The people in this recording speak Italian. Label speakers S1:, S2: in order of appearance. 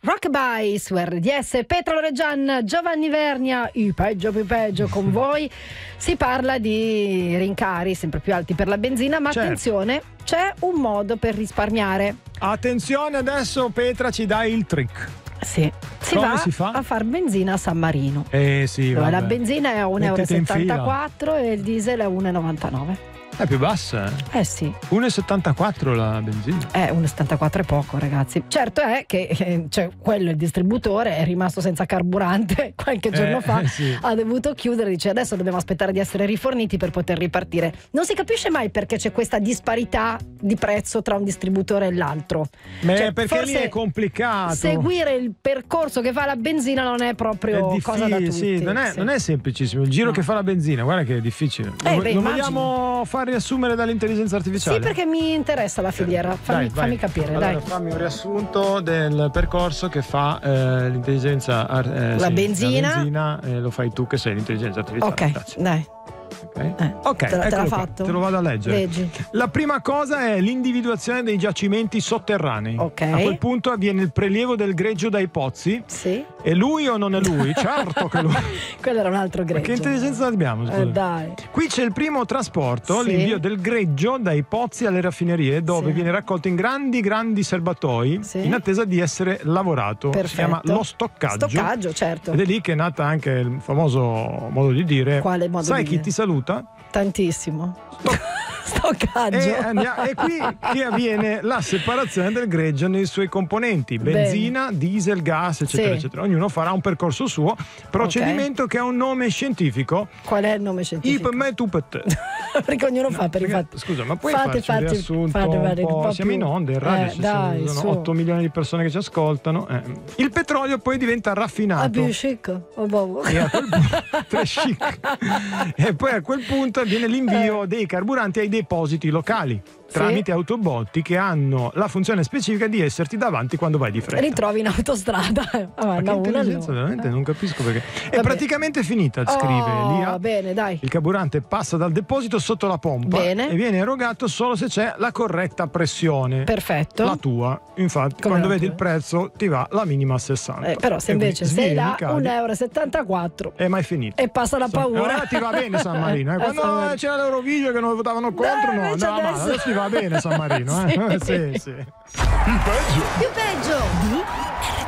S1: Rockabye su RDS. Petra Loreggian, Giovanni Vernia, i peggio più peggio con voi. Si parla di rincari sempre più alti per la benzina, ma
S2: certo,
S1: attenzione, c'è un modo per risparmiare.
S2: Attenzione, adesso Petra ci dai il trick.
S1: Sì, si fa a far benzina a San Marino.
S2: Sì,
S1: dove
S2: vabbè.
S1: la benzina è a
S2: Mettete in
S1: 1,74 € e il diesel è 1,99 €.
S2: È più bassa,
S1: Sì.
S2: 1,74 la benzina.
S1: 1,74 è poco, ragazzi. Certo è che quello, il distributore, è rimasto senza carburante qualche giorno fa,
S2: sì.
S1: ha dovuto chiudere, dice adesso dobbiamo aspettare di essere riforniti per poter ripartire. Non si capisce mai perché c'è questa disparità di prezzo tra un distributore e l'altro.
S2: Perché lì è complicato.
S1: Seguire il percorso che fa la benzina non è proprio cosa da tutti.
S2: Sì, non è semplicissimo. Il giro che fa la benzina, guarda che è difficile. Lo vogliamo far riassumere dall'intelligenza artificiale?
S1: Sì, perché mi interessa la filiera. Fammi capire,
S2: allora,
S1: dai.
S2: Fammi un riassunto del percorso che fa l'intelligenza
S1: la benzina.
S2: Lo fai tu che sei l'intelligenza artificiale.
S1: Ok,
S2: grazie.
S1: dai.
S2: Ok,
S1: te l'ha fatto?
S2: Te lo vado a leggere.
S1: Leggi.
S2: La prima cosa è l'individuazione dei giacimenti sotterranei.
S1: Ok.
S2: A quel punto avviene il prelievo del greggio dai pozzi.
S1: Sì.
S2: È lui o non è lui? Certo che lui.
S1: Quello era un altro greggio.
S2: Ma che intelligenza abbiamo? Scusa.
S1: Dai.
S2: Qui c'è il primo trasporto,
S1: Sì.
S2: l'invio del greggio dai pozzi alle raffinerie, dove viene raccolto in grandi serbatoi, in attesa di essere lavorato.
S1: Perfetto.
S2: Si chiama lo stoccaggio.
S1: Stoccaggio, certo.
S2: Ed è lì che è nata anche il famoso modo di dire.
S1: Quale modo
S2: sai
S1: di
S2: chi
S1: dire?
S2: ti saluta?
S1: Tantissimo. Stoccaggio.
S2: È qui che avviene la separazione del greggio nei suoi componenti: benzina, diesel, gas, eccetera, eccetera. Ognuno farà un percorso suo, procedimento che ha un nome scientifico.
S1: Qual è il nome scientifico? Perché ognuno fa per i fatti.
S2: Scusa, ma puoi farci un riassunto un po'? Siamo in onda, in radio, ci sono 8 milioni di persone che ci ascoltano. Il petrolio poi diventa raffinato.
S1: Più chic.
S2: E poi a quel punto avviene l'invio dei carburanti ai depositi locali tramite autobotti che hanno la funzione specifica di esserti davanti quando vai di fretta.
S1: Ritrovi in autostrada.
S2: Ma che intelligenza, veramente non capisco perché. È praticamente finita, scrive Lia.
S1: Bene, dai.
S2: Il carburante passa dal deposito sotto la pompa e viene erogato solo se c'è la corretta pressione.
S1: Perfetto.
S2: La tua. Infatti, quando vedi il prezzo ti va la minima a 60.
S1: Però se invece sei là 1,74
S2: €, ma è finito.
S1: E passa la paura.
S2: Ora ti va bene San Marino. Quando c'era l'Eurovision che non votavano contro, no, adesso ti va bene San Marino. Sì.
S1: Più peggio di